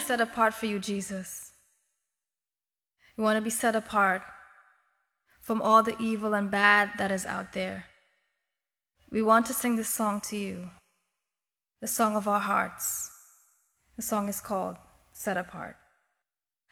set apart for you, Jesus. We want to be set apart from all the evil and bad that is out there. We want to sing this song to you, the song of our hearts. The song is called Set Apart.